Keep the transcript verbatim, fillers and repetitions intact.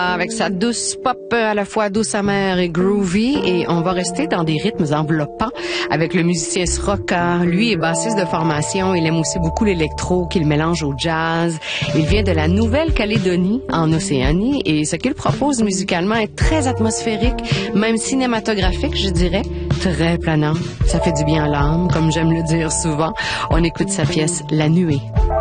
Avec sa douce pop à la fois douce, amère et groovy, et on va rester dans des rythmes enveloppants avec le musicien Sroka. Lui est bassiste de formation, il aime aussi beaucoup l'électro qu'il mélange au jazz. Il vient de la Nouvelle-Calédonie, en Océanie, et ce qu'il propose musicalement est très atmosphérique, même cinématographique, je dirais, très planant. Ça fait du bien à l'âme, comme j'aime le dire souvent. On écoute sa pièce La Nuée.